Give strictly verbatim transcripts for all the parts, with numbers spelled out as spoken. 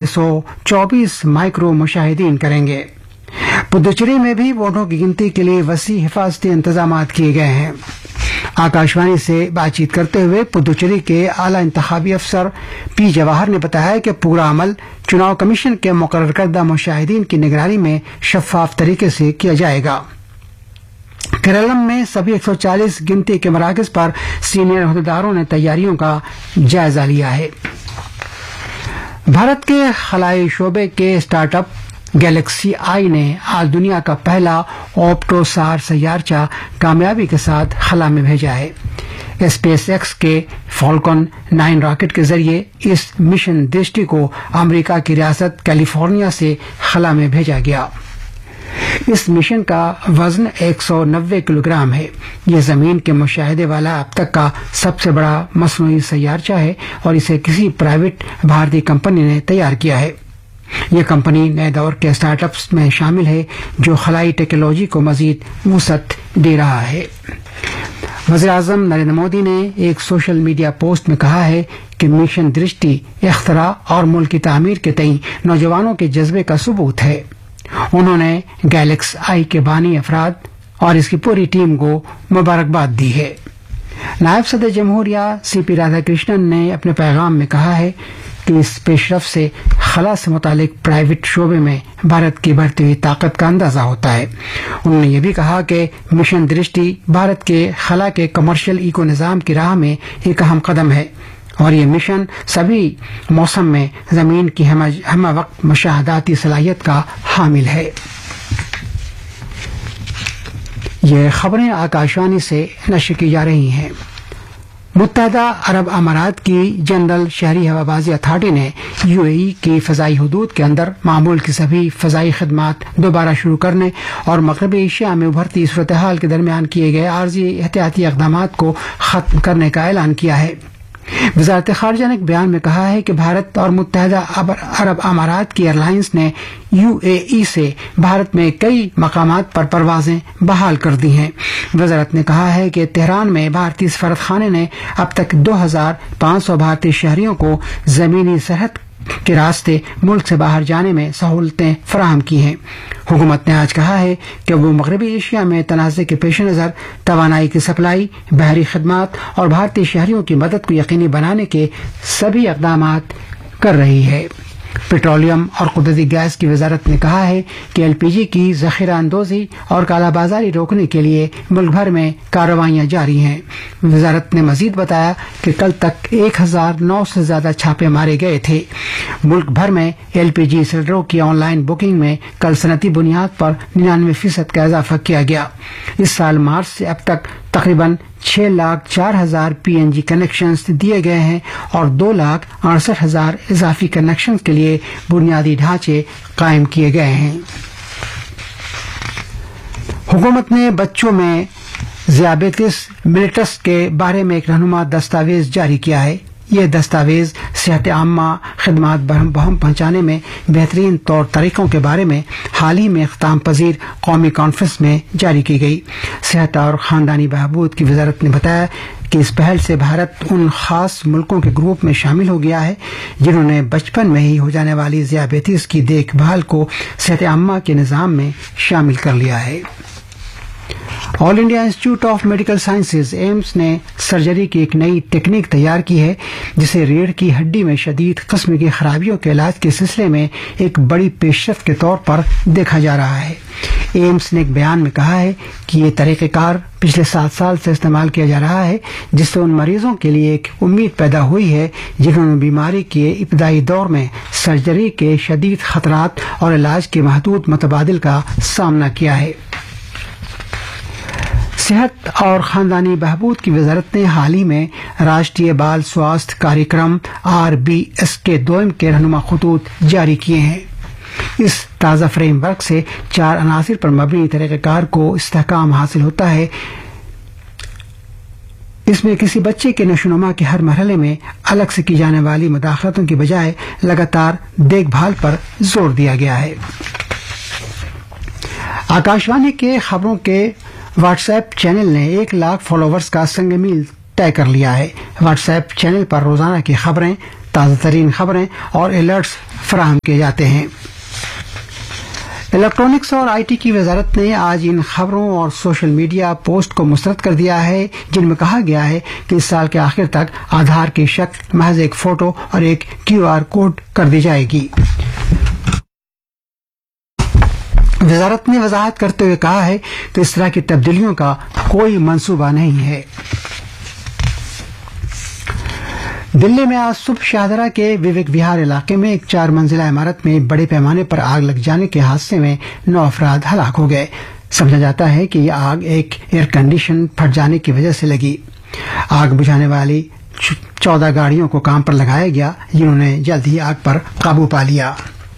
سو چوبیس مائکرو مشاہدین کریں گے۔ پدوچیری میں بھی ووٹوں کی گنتی کے لیے وسیع حفاظتی انتظامات کیے گئے ہیں۔ آکاشوانی سے بات چیت کرتے ہوئے پدوچیری کے اعلیٰ انتخابی افسر پی جواہر نے بتایا کہ پورا عمل چناؤ کمیشن کے مقرر کردہ مشاہدین کی نگرانی میں شفاف طریقے سے کیا جائے گا۔ کیرالم میں سبھی ایک سو چالیس گنتی کے مراکز پر سینئر عہدیداروں نے تیاریوں کا جائزہ لیا ہے۔ بھارت کے خلائی شعبے کے اسٹارٹ اپ گیلیکسی آئی نے آج دنیا کا پہلا آپٹوسار سیارچہ کامیابی کے ساتھ خلا میں بھیجا ہے۔ اسپیس ایکس کے فالکن نائن راکٹ کے ذریعے اس مشن درشٹی کو امریکہ کی ریاست کیلیفورنیا سے خلا میں بھیجا گیا۔ اس مشن کا وزن ایک سو نوے کلو گرام ہے۔ یہ زمین کے مشاہدے والا اب تک کا سب سے بڑا مصنوعی سیارچہ ہے اور اسے کسی پرائیویٹ بھارتی کمپنی نے تیار کیا ہے۔ یہ کمپنی نئے دور کے اسٹارٹ اپس میں شامل ہے جو خلائی ٹیکنالوجی کو مزید وسعت دے رہا ہے۔ وزیراعظم نریندر مودی نے ایک سوشل میڈیا پوسٹ میں کہا ہے کہ مشن درشٹی اختراع اور ملک کی تعمیر کے تئیں نوجوانوں کے جذبے کا ثبوت ہے۔ انہوں نے گیلیکس آئی کے بانی افراد اور اس کی پوری ٹیم کو مبارکباد دی ہے۔ نائب صدر جمہوریہ سی پی رادھا کرشنن نے اپنے پیغام میں کہا ہے کہ اس پیش رفت سے خلا سے متعلق پرائیویٹ شعبے میں بھارت کی بڑھتی ہوئی طاقت کا اندازہ ہوتا ہے۔ انہوں نے یہ بھی کہا کہ مشن درشٹی بھارت کے خلا کے کمرشل ایکو نظام کی راہ میں ایک اہم قدم ہے اور یہ مشن سبھی موسم میں زمین کی ہمہ وقت مشاہداتی صلاحیت کا حامل ہے۔ یہ خبریں آکاشوانی سے نشر کی جا رہی ہیں۔ متحدہ عرب امارات کی جنرل شہری ہوابازی اتھارٹی نے یو اے ای کی فضائی حدود کے اندر معمول کی سبھی فضائی خدمات دوبارہ شروع کرنے اور مغربی ایشیا میں ابھرتی صورتحال کے درمیان کیے گئے عارضی احتیاطی اقدامات کو ختم کرنے کا اعلان کیا ہے۔ وزارت خارجہ نے ایک بیان میں کہا ہے کہ بھارت اور متحدہ عرب امارات کی ایئر لائنز نے یو اے ای سے بھارت میں کئی مقامات پر پروازیں بحال کر دی ہیں۔ وزارت نے کہا ہے کہ تہران میں بھارتی سفارت خانے نے اب تک دو ہزار پانچ سو بھارتی شہریوں کو زمینی سرحد کے راستے ملک سے باہر جانے میں سہولتیں فراہم کی ہیں۔ حکومت نے آج کہا ہے کہ وہ مغربی ایشیا میں تنازع کے پیش نظر توانائی کی سپلائی، بحری خدمات اور بھارتی شہریوں کی مدد کو یقینی بنانے کے سبھی اقدامات کر رہی ہے۔ پیٹرولیم اور قدرتی گیس کی وزارت نے کہا ہے کہ ایل پی جی کی ذخیرہ اندوزی اور کالا بازاری روکنے کے لیے ملک بھر میں کارروائیاں جاری ہیں۔ وزارت نے مزید بتایا کہ کل تک ایک ہزار نو سے زیادہ چھاپے مارے گئے تھے۔ ملک بھر میں ایل پی جی سلنڈروں کی آن لائن بکنگ میں کل صنعتی بنیاد پر ننانوے فیصد کا اضافہ کیا گیا۔ اس سال مارچ سے اب تک تقریباً چھ لاکھ چار ہزار پی این جی کنیکشنز دیے گئے ہیں اور دو لاکھ اڑسٹھ ہزار اضافی کنیکشنز کے لیے بنیادی ڈھانچے قائم کیے گئے ہیں۔ حکومت نے بچوں میں ذیابیطس ملیٹس کے بارے میں ایک رہنما دستاویز جاری کیا ہے۔ یہ دستاویز صحت عامہ خدمات بہم پہنچانے میں بہترین طور طریقوں کے بارے میں حال ہی میں اختتام پذیر قومی کانفرنس میں جاری کی گئی۔ صحت اور خاندانی بہبود کی وزارت نے بتایا کہ اس پہل سے بھارت ان خاص ملکوں کے گروپ میں شامل ہو گیا ہے جنہوں نے بچپن میں ہی ہو جانے والی ذیابیطس کی دیکھ بھال کو صحت عامہ کے نظام میں شامل کر لیا ہے۔ آل India institute of medical sciences AIIMS نے سرجری کی ایک نئی ٹیکنیک تیار کی ہے جسے ریڑھ کی ہڈی میں شدید قسم کی خرابیوں کے علاج کے سلسلے میں ایک بڑی پیش رفت کے طور پر دیکھا جا رہا ہے۔ ایمس نے ایک بیان میں کہا ہے کہ یہ طریقہ کار پچھلے سات سال سے استعمال کیا جا رہا ہے جس سے ان مریضوں کے لیے ایک امید پیدا ہوئی ہے جنہوں نے بیماری کے ابتدائی دور میں سرجری کے شدید خطرات اور علاج کے محدود متبادل کا سامنا کیا ہے۔ صحت اور خاندانی بہبود کی وزارت نے حال ہی میں راشٹریہ بال سواستھ کاریکرم آر بی ایس کے دوئم کے رہنما خطوط جاری کیے ہیں۔ اس تازہ فریم ورک سے چار عناصر پر مبنی طریقہ کار کو استحکام حاصل ہوتا ہے۔ اس میں کسی بچے کے نشو و نما کے ہر مرحلے میں الگ سے کی جانے والی مداخلتوں کی بجائے لگاتار دیکھ بھال پر زور دیا گیا ہے۔ آکاشوانی کے خبروں کے واٹس ایپ چینل نے ایک لاکھ فالوورز کا سنگ میل طے کر لیا ہے۔ واٹس ایپ چینل پر روزانہ کی خبریں، تازہ ترین خبریں اور الرٹس फराहम किए जाते हैं। इलेक्ट्रॉनिक्स और आईटी की वजारत ने आज इन खबरों और सोशल मीडिया पोस्ट को मुस्तरद कर दिया है जिनमें कहा गया है कि इस साल के आखिर तक आधार की शक्ल महज एक फोटो और एक क्यूआर कोड कर दी जाएगी। वजारत ने वजाहत करते हुए कहा है कि इस तरह की तब्दीलियों का कोई मंसूबा नहीं है। दिल्ली में आज सुबह शाहदरा के विवेक विहार इलाके में एक चार मंजिला इमारत में बड़े पैमाने पर आग लग जाने के हादसे में नौ अफराद हलाक हो गए। समझा जाता है कि यह आग एक एयर कंडीशन फट जाने की वजह से लगी। आग बुझाने वाली चौदह गाड़ियों को काम पर लगाया गया जिन्होंने जल्द ही आग पर काबू पा लिया।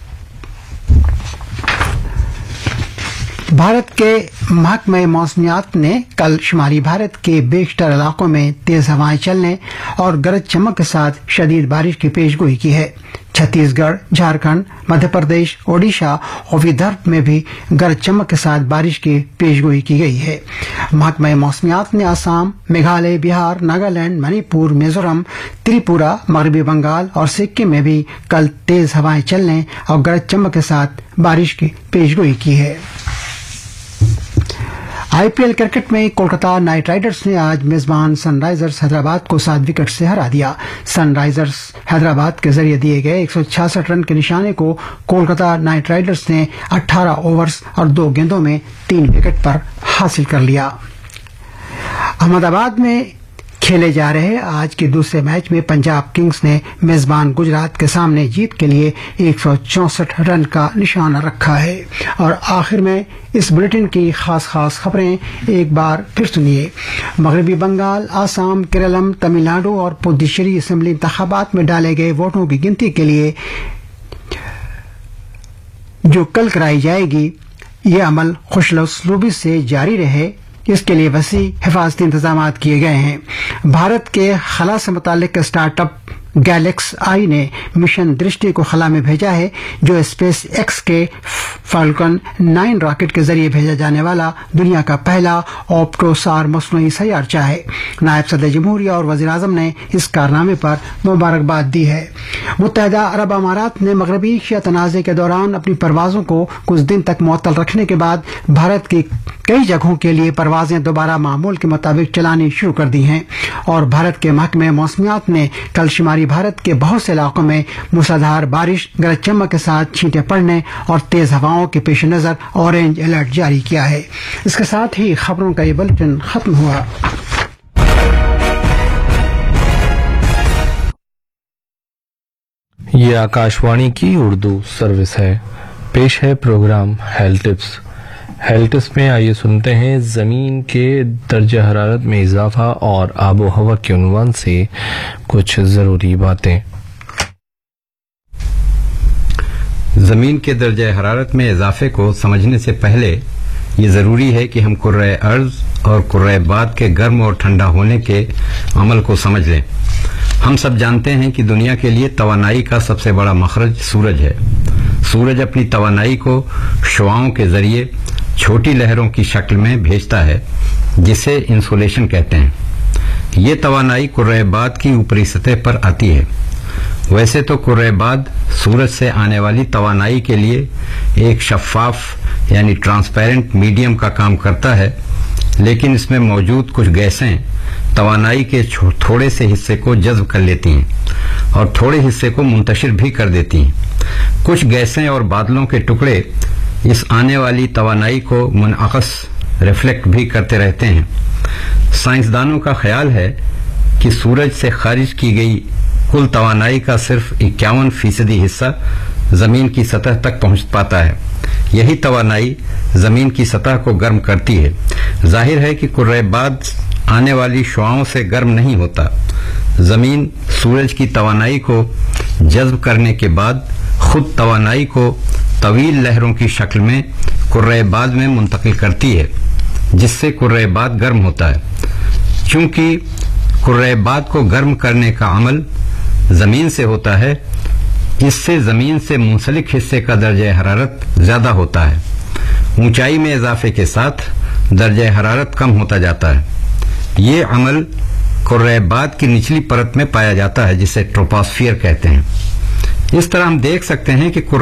भारत के महकमे मौसमियात ने कल शुमारी भारत के बेशतर इलाकों में तेज हवाएं चलने और गरज चमक के साथ शदीद बारिश की पेशगोई की है। छत्तीसगढ़, झारखंड, मध्य प्रदेश, ओडिशा और विदर्भ में भी गरज चमक के साथ बारिश की पेशगोई की गई है। महकमे मौसमियात ने आसाम, मेघालय, बिहार, नागालैंड, मणिपुर, मिजोरम, त्रिपुरा, मगरबी बंगाल और सिक्किम में भी कल तेज हवाएं चलने और गरज चमक के साथ बारिश की पेशगोई की है। आईपीएल क्रिकेट में कोलकाता नाइट राइडर्स ने आज मेजबान सनराइजर्स हैदराबाद को सात विकेट से हरा दिया। सनराइजर्स हैदराबाद के जरिए दिए गए एक सौ छियासठ रन के निशाने को कोलकाता नाइट राइडर्स ने अठारह ओवर्स और दो गेंदों में तीन विकेट पर हासिल कर लिया। अहमदाबाद में खेले जा रहे आज के दूसरे मैच में पंजाब किंग्स ने मेजबान गुजरात के सामने जीत के लिए एक सौ चौसठ रन का निशाना रखा है। और आखिर में इस बुलेटिन की खास खास खबरें एक बार फिर सुनिए। मगरबी बंगाल, आसाम, केरलम, तमिलनाडु और पुडुचेरी असेंबली इंतखाबात में डाले गए वोटों की गिनती के लिए जो कल कराई जाएगी, ये अमल खुशउस्लूबी से जारी रहे, इसके लिए वसी हिफाजती इंतजाम किए गए हैं। भारत के खला से मुतालिक स्टार्टअप गैलेक्स आई ने मिशन दृष्टि को खला में भेजा है, जो स्पेस एक्स के फाल्कन नाइन रॉकेट के जरिए भेजा जाने वाला दुनिया का पहला ऑप्टोसार मसनूई सैयारचा है। नायब सदर जमहूरिया और वजीर आजम ने इस कारनामे पर मुबारकबाद दी है। मुत्तहिदा अरब अमारात ने मगरबी एशिया तनाज़े के दौरान अपनी परवाजों को कुछ दिन तक मुअत्तल रखने के बाद भारत की कई जगहों के लिए परवाजें दोबारा मामूल के मुताबिक चलानी शुरू कर दी हैं। और भारत के महकमे मौसमियात ने कल शुमारी भारत के बहुत से इलाकों में मूसलाधार बारिश, गरज चमक के साथ छींटे पड़ने और तेज हवाओं के पेश नजर ऑरेंज अलर्ट जारी किया है। इसके साथ ही खबरों का ये बुलेटिन खत्म हुआ। ये आकाशवाणी की उर्दू सर्विस है। पेश है programme health tips. Health tips में आइए सुनते हैं जमीन के दर्जा हरारत में इजाफा और आबो हवा के उन्वान से कुछ जरूरी बातें। जमीन के दर्जा हरारत में इजाफे को समझने से पहले ये जरूरी है कि हम कुर्रे अर्ज और कुर्रे बाद के गर्म और ठंडा होने के अमल को समझ लें। हम सब जानते हैं कि दुनिया के लिए तवानाई का सबसे बड़ा मखरज सूरज है। सूरज अपनी तवानाई को शुआओं के जरिए छोटी लहरों की शक्ल में भेजता है, जिसे इंसुलेशन कहते हैं। ये तवानाई कुर्रेबाद की ऊपरी सतह पर आती है। वैसे तो कुर्रेबाद सूरज से आने वाली तवानाई के लिए एक शफाफ यानी ट्रांसपेरेंट मीडियम का काम करता है, लेकिन इसमें मौजूद कुछ गैसें तवानाई के थोड़े से हिस्से को जज्ब कर लेती हैं और थोड़े हिस्से को मुंतशिर भी कर देती हैं। कुछ गैसें और बादलों के टुकड़े इस आने वाली तवानाई को मुनअक्स रिफ्लेक्ट भी करते रहते हैं। साइंसदानों का ख्याल है कि सूरज से खारिज की गई कुल तवानाई का सिर्फ इक्यावन फीसदी हिस्सा जमीन की सतह तक पहुंच पाता है। यही तवानाई जमीन की सतह को गर्म करती है। जाहिर है कि कुर्रेबाद आने वाली शुआओं से गर्म नहीं होता। जमीन सूरज की तवानाई को जज्ब करने के बाद खुद तवानाई को तवील लहरों की शक्ल में कुर्रेबाद में मुंतकिल करती है, जिससे कुर्रेबाद गर्म होता है। चूंकि कुर्रेबाद को गर्म करने का अमल जमीन से होता है, इससे जमीन से मुंसलिक हिस्से का दर्जा हरारत ज्यादा होता है। ऊंचाई में इजाफे के साथ दर्जा हरारत कम होता जाता है। ये अमल कुर्रेबाद की निचली परत में पाया जाता है, जिसे ट्रोपोस्फियर कहते हैं। اس طرح ہم دیکھ سکتے ہیں کہ